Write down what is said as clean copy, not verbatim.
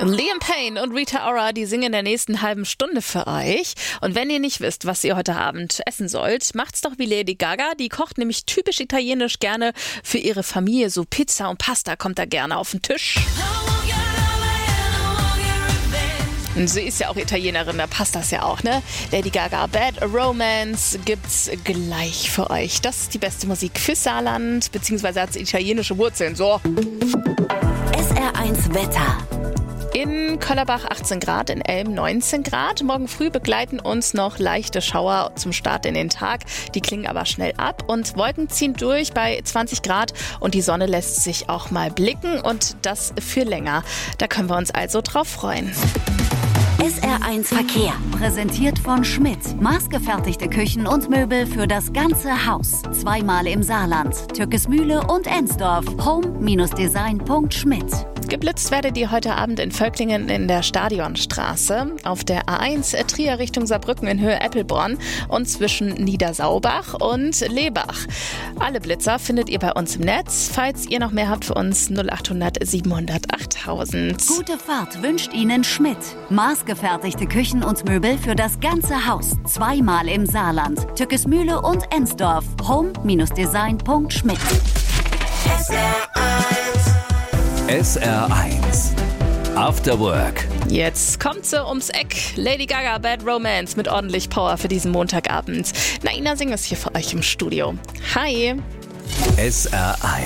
Liam Payne und Rita Ora, die singen in der nächsten halben Stunde für euch. Und wenn ihr nicht wisst, was ihr heute Abend essen sollt, macht's doch wie Lady Gaga. Die kocht nämlich typisch italienisch gerne für ihre Familie. So Pizza und Pasta kommt da gerne auf den Tisch. Und sie ist ja auch Italienerin, da passt das ja auch, ne? Lady Gaga, Bad Romance gibt's gleich für euch. Das ist die beste Musik fürs Saarland, beziehungsweise hat italienische Wurzeln, so. SR1 Wetter. In Köllerbach 18 Grad, in Elm 19 Grad. Morgen früh begleiten uns noch leichte Schauer zum Start in den Tag. Die klingen aber schnell ab und Wolken ziehen durch bei 20 Grad und die Sonne lässt sich auch mal blicken und das für länger. Da können wir uns also drauf freuen. SR1 Verkehr. Präsentiert von Schmidt. Maßgefertigte Küchen und Möbel für das ganze Haus. Zweimal im Saarland. Türkesmühle und Ensdorf. home-design.schmidt. Geblitzt werdet ihr heute Abend in Völklingen in der Stadionstraße, auf der A1 Trier Richtung Saarbrücken in Höhe Eppelborn und zwischen Niedersaubach und Lebach. Alle Blitzer findet ihr bei uns im Netz. Falls ihr noch mehr habt für uns, 0800 700 8000. Gute Fahrt wünscht Ihnen Schmidt. Maßgefertigte Küchen und Möbel für das ganze Haus. Zweimal im Saarland. Türkesmühle und Ensdorf. home-design.schmidt. SR1 After Work. Jetzt kommt sie ums Eck. Lady Gaga, Bad Romance mit ordentlich Power für diesen Montagabend. Naina Singh ist hier für euch im Studio. Hi. SR1